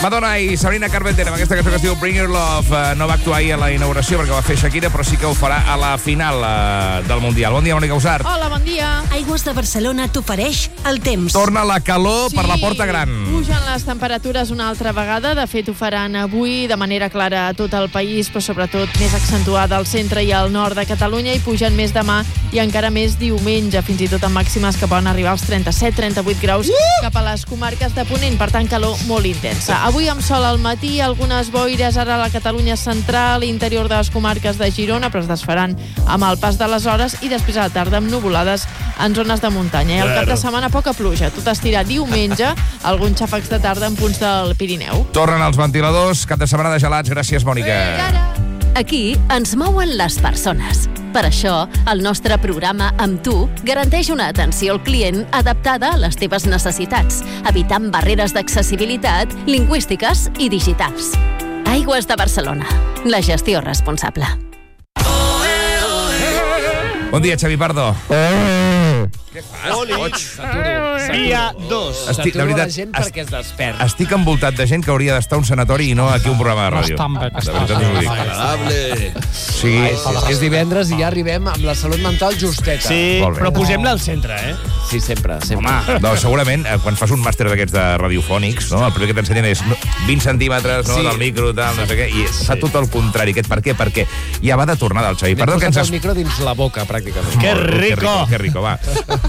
Madonna i Sabrina Carpenter amb aquesta cançó que es diu Bring Your Love. No va actuar ahir a la inauguració perquè va fer Shakira, però sí que ho farà a la final del Mundial. Bon dia, Mònica Usart. Hola, bon dia. Aigües de Barcelona t'ofereix el temps. Torna la calor per la Porta Gran. Pugen les temperatures una altra vegada. De fet, ho faran avui de manera clara a tot el país, però sobretot més accentuada al centre i al nord de Catalunya, i pugen més demà i encara més diumenge, fins i tot amb màximes que poden arribar als 37-38 graus cap a les comarques de Ponent. Per tant, calor molt intensa. Avui amb sol al matí, algunes boires ara a la Catalunya central i interior de les comarques de Girona, però es desfaran amb el pas de les hores, i després a la tarda amb nuvolades en zones de muntanya. I al cap de setmana poca pluja. Tot estirà diumenge, alguns xàfecs de tarda en punts del Pirineu. Tornen els ventiladors, cap de setmana de gelats. Gràcies, Mònica. Aquí ens mouen les persones. Per això, el nostre programa Amb Tu garanteix una atenció al client adaptada a les teves necessitats, evitant barreres d'accessibilitat, lingüístiques i digitals. Aigües de Barcelona. La gestió responsable. Bon dia, Xavi Pardo. Què fas? Dia 2. Saturo la gent perquè es desperta. Estic envoltat de gent que hauria d'estar a un sanatori i no aquí a un programa de ràdio. De veritat us ho dic. Agradable. Sí, És divendres i ja arribem amb la salut mental justeta. Sí, Molt bé. però posem-la al centre, eh? Sí, sempre. Home, no, segurament, quan fas un màster d'aquests de radiofònics, no, el primer que t'ensenyen és 20 centímetres no, Sí. del micro, tal, no sé què, i fa tot el contrari. Per què? Perquè ja va de tornada el Xavi. M'he Perdó que posat ens... el micro dins la boca, pràcticament. Que rico. Que rico, va.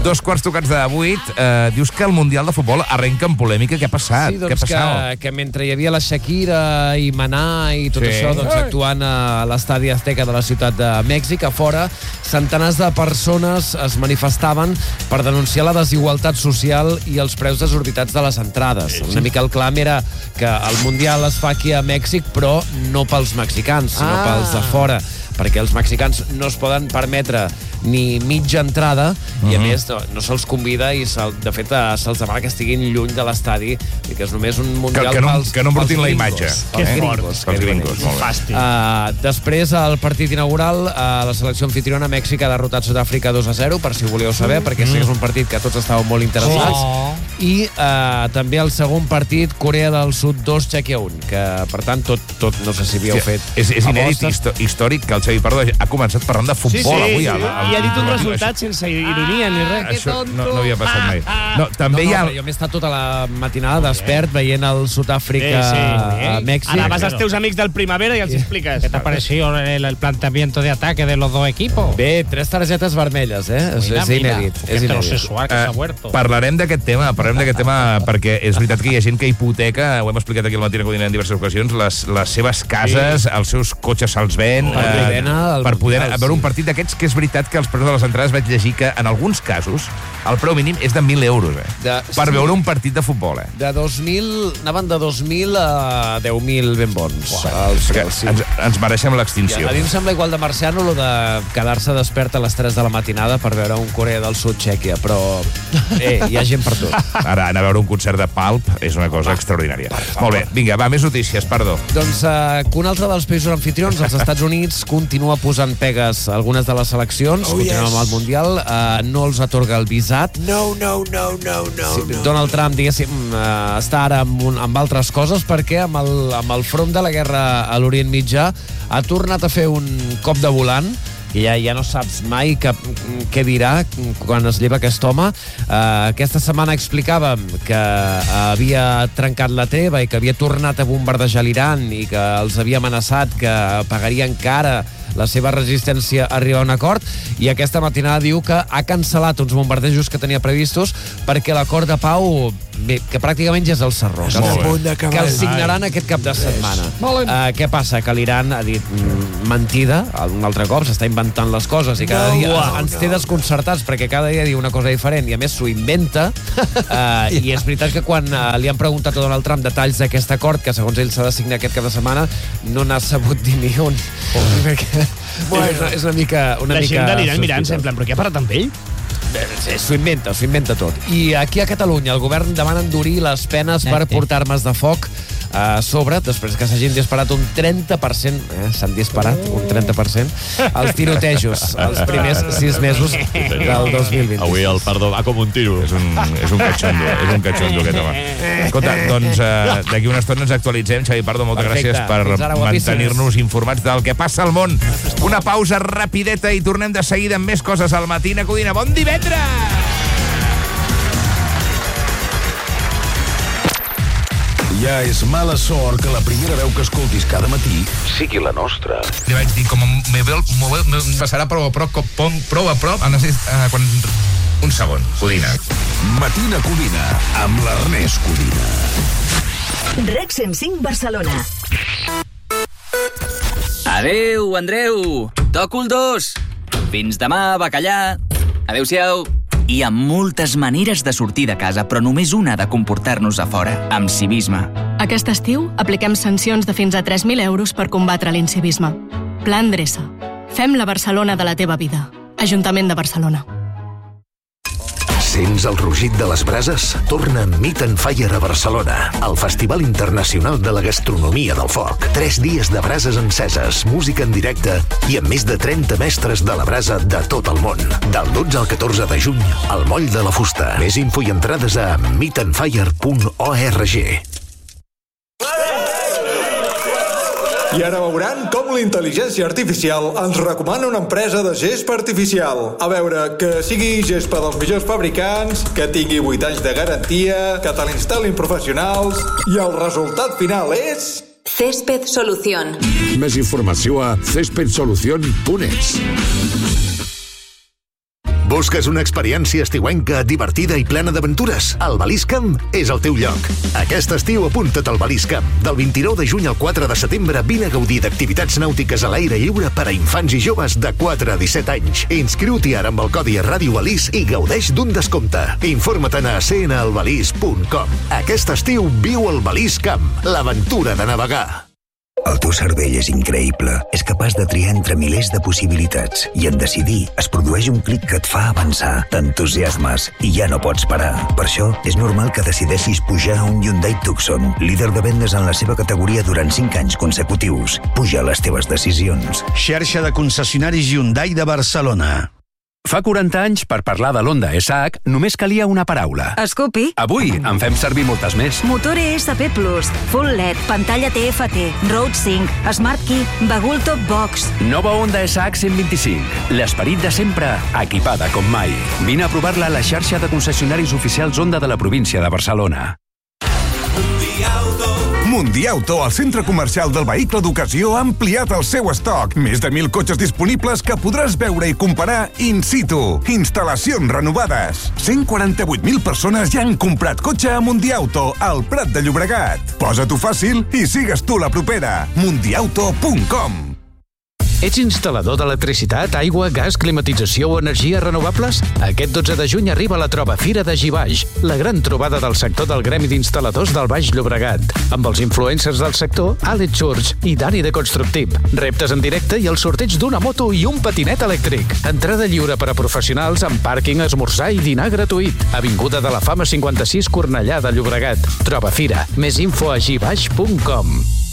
2:15. Dius que el Mundial de Futbol arrenca amb polèmica. Què ha passat? Sí, Què ha doncs passat? que mentre hi havia la Shakira i Maná i tot Sí. això, doncs actuant a l'estadi Azteca de la ciutat de Mèxic, a fora, centenars de persones es manifestaven per denunciar la desigualtat social i els preus desorbitats de les entrades. Una mica el clam era que el Mundial es fa aquí a Mèxic, però no pels mexicans, sinó pels de fora, perquè els mexicans no es poden permetre ni mitja entrada i a més no se'ls convida i de fet se'ls demana que estiguin lluny de l'estadi i que és només un mundial Que no embrutin la imatge. Pels Pels gringos, molt bé. fàstic. Després, al partit inaugural, la selecció anfitriona Mèxic ha derrotat Sud-àfrica 2-0, per si ho volíeu saber, perquè sí que és un partit que tots estàveu molt interessats. I també el segon partit, Corea del Sud 2, Txèquia 1, que per tant tot no sé si havíeu fet. És inèdit, històric, que el Xavi Pardo ha començat parlant de futbol avui. I ha dit un resultat sense ironia ni res. Això no havia passat mai. No, també hi ha... Però jo m'he estat tota la matinada despert veient el Sud-àfrica a Mèxic. Ara vas als teus amics del Primavera i els expliques. ¿Qué te ha parecido el planteamiento de ataque de los dos equipos? Bé, 3 targetes vermelles, és inèdit. És inèdit. Heterosexual que s'ha muerto. Parlarem d'aquest tema perquè és veritat que hi ha gent que hipoteca, ho hem explicat aquí al Matí Codina en diverses ocasions, les seves cases, els seus cotxes se'ls ven per poder veure un partit d'aquests, que és veritat que els preus de les entrades vaig llegir que en alguns casos el preu mínim és de 1.000 euros per veure un partit de futbol. De 2.000, anaven de 2.000 a 10.000 ben bons. Ens mereixem l'extinció. A mi em sembla igual de marciano lo de quedar-se despert a les 3 de la matinada per veure un Corea del Sud Txèquia, però hi ha gent per tot. Ara, anar a veure un concert de Pulp és una cosa extraordinària. Molt bé, vinga, va, més notícies, perdó. Doncs que un altre dels països anfitrions, els Estats Units, continua posant pegues a algunes de les seleccions, continuen amb el Mundial, no els atorga el visat. No. Donald Trump, diguéssim, està ara amb altres coses perquè amb el front de la guerra a l'Orient Mitjà ha tornat a fer un cop de volant i ja no saps mai què dirà quan es lleva aquest home. Aquesta setmana explicàvem que havia trencat la treva i que havia tornat a bombardejar l'Iran i que els havia amenaçat que pagarien cara la seva resistència a arribar a un acord, i aquesta matinada diu que ha cancel·lat uns bombardejos que tenia previstos perquè l'acord de pau, bé, que pràcticament ja és el sarró, que el signaran aquest cap de setmana. Què passa? Que l'Iran ha dit mentida, un altre cop, s'està inventant les coses i cada dia ens té desconcertats perquè cada dia diu una cosa diferent i a més s'ho inventa. I és veritat que quan li han preguntat a Donald Trump detalls d'aquest acord, que segons ell s'ha de signar aquest cap de setmana, no n'ha sabut dir ni un. És una mica... La gent de l'Iran mirant-se en plan, però què ha parat amb ell? S'ho inventa tot. I aquí a Catalunya el govern demana endurir les penes per portar armes de foc a sobre, després que s'hagin disparat un 30%, s'han disparat un 30%, els tirotejos els primers 6 mesos del 2020. Avui el Pardo va com un tiro. És un catxondo aquest home. Escolta, doncs d'aquí una estona ens actualitzem. Xavi Pardo, moltes gràcies per mantenir-nos informats del que passa al món. Una pausa rapideta i tornem de seguida amb més coses al Matina Codina. Bon divendres! Ja és mala sort que la primera veu que escoltis cada matí sigui la nostra. Li vaig dir, com me passarà prou a prop, quan... Un segon, Codina. Matina Codina, amb l'Ernest Codina. Rec 105 Barcelona. Adéu, Andreu. Toco el 2. Fins demà, bacallà. Adéu-siau. Hi ha moltes maneres de sortir de casa, però només una de comportar-nos a fora, amb civisme. Aquest estiu apliquem sancions de fins a 3.000 euros per combatre l'incivisme. Pla Endreça. Fem la Barcelona de la teva vida. Ajuntament de Barcelona. Sents el rugit de les brases? Torna Meat and Fire a Barcelona, el Festival Internacional de la Gastronomia del Foc. 3 dies de brases enceses, música en directe i amb més de 30 mestres de la brasa de tot el món. Del 12 al 14 de juny, al Moll de la Fusta. Més info i entrades a meatandfire.org. I ara veuran com la intel·ligència artificial ens recomana una empresa de gespa artificial. A veure, que sigui gespa dels millors fabricants, que tingui 8 anys de garantia, que te l'instal·lin professionals, i el resultat final és... Césped Solución. Més informació a cespedsolucion.es. Busques una experiència estiuenca, divertida i plena d'aventures? El Baliscamp és el teu lloc. Aquest estiu apunta't al Baliscamp. Del 29 de juny al 4 de setembre vine a gaudir d'activitats nàutiques a l'aire lliure per a infants i joves de 4 a 17 anys. Inscriu-t'hi ara amb el codi Ràdio Alís i gaudeix d'un descompte. Informa't a cnalbalís.com. Aquest estiu viu el Baliscamp, l'aventura de navegar. El teu cervell és increïble. És capaç de triar entre milers de possibilitats i en decidir es produeix un clic que et fa avançar. T'entusiasmes i ja no pots parar. Per això és normal que decideixis pujar a un Hyundai Tucson, líder de vendes en la seva categoria durant 5 anys consecutius. Puja les teves decisions. Xarxa de concessionaris Hyundai de Barcelona. Fa 40 anys, per parlar de l'Honda SH, només calia una paraula. Scoopy. Avui en fem servir moltes més. Motor ESP+, Full LED, pantalla TFT, Road Sync, Smart Key, Bagul Top Box. Nova Honda SH 125. L'esperit de sempre, equipada com mai. Vine a provar-la a la xarxa de concessionaris oficials Honda de la província de Barcelona. Mundiauto, el centre comercial del vehicle d'ocasió, ha ampliat el seu estoc. Més de 1.000 cotxes disponibles que podràs veure i comparar in situ. Instal·lacions renovades. 148.000 persones ja han comprat cotxe a Mundiauto, al Prat de Llobregat. Posa-t'ho fàcil i sigues tu la propera. Mundiauto.com. Ets instal·lador d'electricitat, aigua, gas, climatització o energies renovables? Aquest 12 de juny arriba la Troba Fira de Gibaix, la gran trobada del sector del Gremi d'Instal·ladors del Baix Llobregat, amb els influencers del sector, Àlex Church i Dani de Constructip. Reptes en directe i el sorteig d'una moto i un patinet elèctric. Entrada lliure per a professionals amb pàrquing, esmorzar i dinar gratuït. Avinguda de la Fama 56, Cornellà de Llobregat. Troba Fira. Més info a gibaix.com.